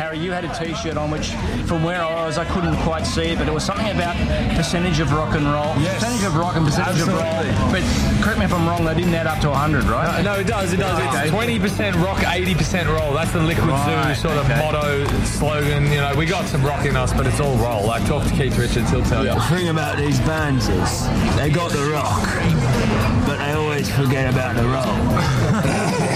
Harry, you had a T-shirt on which, from where I was, I couldn't quite see it, but it was something about percentage of rock and roll. Yes. Percentage of rock and percentage of roll. But correct me if I'm wrong, they didn't add up to 100, right? No, it does. It's 20% rock, 80% roll. That's the Liquid Zoo sort of motto, slogan. You know, we got some rock in us, but it's all roll. Like, talk to Keith Richards, he'll tell you. The thing about these bands is they got the rock, but they always forget about the roll.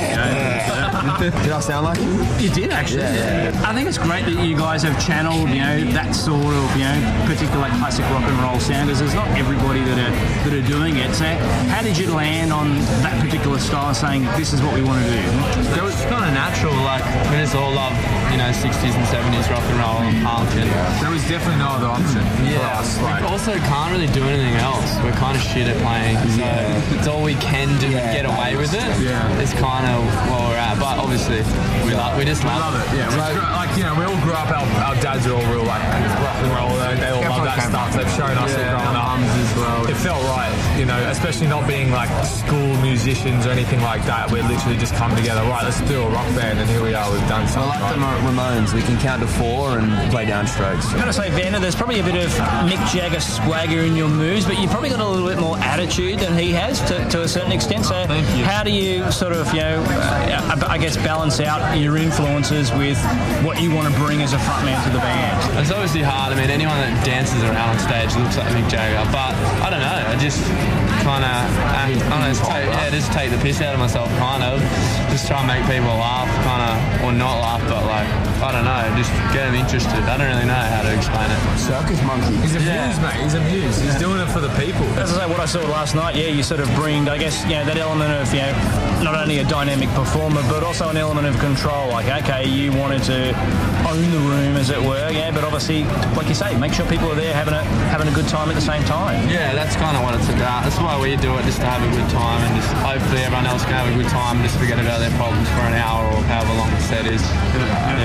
Did I sound like it? You did, actually. Yeah. I think it's great that you guys have channeled, that sort of, particular classic rock and roll sound, because there's not everybody that are doing it. So how did you land on that particular style, saying this is what we want to do? It was kind of natural, like, we just all love, 60s and 70s rock and roll and punk. And there was definitely no other option for us. We also can't really do anything else. We're kind of shit at playing, so it's all we can do to get away with it. Yeah. It's kind of where we're at, but obviously we just love it. Yeah, we all grew up. Our dads are all real rock and roll. They all love that stuff. They've shown us it growing up as well. It felt right, especially not being like school musicians or anything like that. We're literally just come together. Right, let's do a rock band, and here we are. We've done something. I like the Ramones. We can count to 4 and play downstrokes. I've got to say, Vander, there's probably a bit of Mick Jagger swagger in your moves, but you've probably got a little bit more attitude than he has to a certain extent. So how do you sort of, I guess, balance out your influences with what you want to bring as a frontman to the band? It's obviously hard. I mean, anyone that dances around on stage looks like Mick Jagger, but I don't know. I just kind of, just take the piss out of myself, kind of. Just try and make people laugh, kind of, or not laugh, but like, I don't know, just get them interested. I don't really know how to explain it. Circus monkey. He's a muse, mate. He's a muse. He's doing it for the people. As I say, what I saw last night, you sort of bring, I guess, that element of, not only a dynamic performer, but also an element of control. Like, okay, you wanted to own the room, as it were, but obviously, like you say, make sure people are there having a good time at the same time. Yeah, that's kind of what it's about. That's why we do it, just to have a good time, and just hopefully everyone else can have a good time, just forget about their problems for an hour or however long the set is.